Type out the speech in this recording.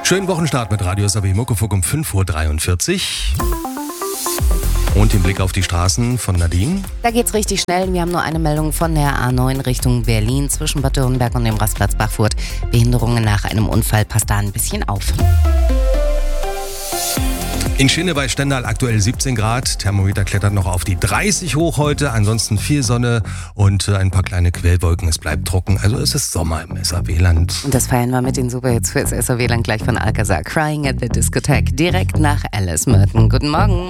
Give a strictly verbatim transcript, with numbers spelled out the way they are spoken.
Schönen Wochenstart mit Radio S A W Muckefuck um fünf Uhr dreiundvierzig. Und den Blick auf die Straßen von Nadine. Da geht's richtig schnell. Wir haben nur eine Meldung von der A neun Richtung Berlin zwischen Bad Dürrenberg und dem Rastplatz Bachfurt. Behinderungen nach einem Unfall, passt da ein bisschen auf. In Schinne bei Stendal aktuell siebzehn Grad. Thermometer klettert noch auf die dreißig hoch heute. Ansonsten viel Sonne und ein paar kleine Quellwolken. Es bleibt trocken. Also es ist Sommer im S A W-Land. Und das feiern wir mit den Superhits fürs S A W-Land gleich von Alcazar. Crying at the Discotheque. Direkt nach Alice Merton. Guten Morgen.